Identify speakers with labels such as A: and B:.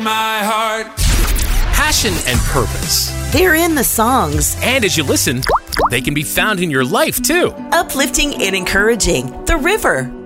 A: My heart. Passion and purpose.
B: They're in the songs.
A: And as you listen, they can be found in your life too.
B: Uplifting and encouraging. The River.